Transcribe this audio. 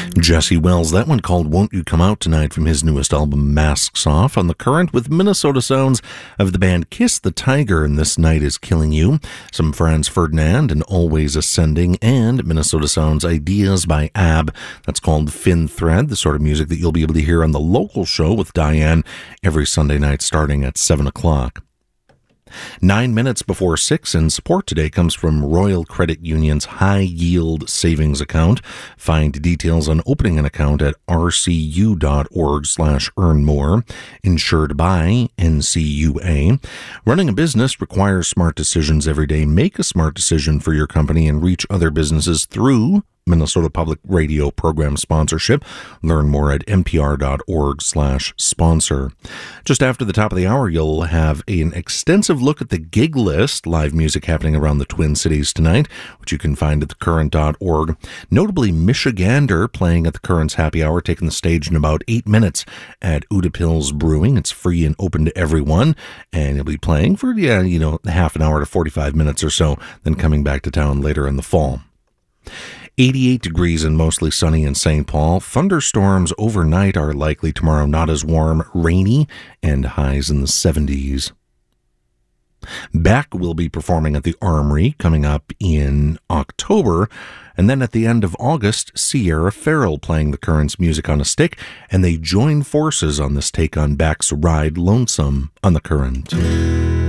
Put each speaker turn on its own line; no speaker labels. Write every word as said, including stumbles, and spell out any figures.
Jesse Wells, that one called Won't You Come Out Tonight from his newest album Masks Off, on The Current with Minnesota sounds of the band Kiss the Tiger and This Night Is Killing You, some Franz Ferdinand and Always Ascending, and Minnesota sounds Ideas by Ab. That's called Fin Thread, the sort of music that you'll be able to hear on The Local Show with Diane every Sunday night starting at seven o'clock. Nine minutes before six, and support today comes from Royal Credit Union's High Yield Savings Account. Find details on opening an account at rcu.org slash earn more. Insured by N C U A. Running a business requires smart decisions every day. Make a smart decision for your company and reach other businesses through Minnesota Public Radio program sponsorship. Learn more at npr.org slash sponsor. Just after the top of the hour, you'll have an extensive look at the gig list, live music happening around the Twin Cities tonight, which you can find at the current dot org. Notably, Michigander playing at the Current's Happy Hour, taking the stage in about eight minutes at Udapills Brewing. It's free and open to everyone, and he'll be playing for, yeah, you know, half an hour to forty-five minutes or so, then coming back to town later in the fall. eighty-eight degrees and mostly sunny in Saint Paul. Thunderstorms overnight are likely tomorrow, not as warm, rainy, and highs in the seventies. Beck will be performing at the Armory coming up in October. And then at the end of August, Sierra Farrell playing the Current's music on a stick, and they join forces on this take on Beck's Ride Lonesome on the Current.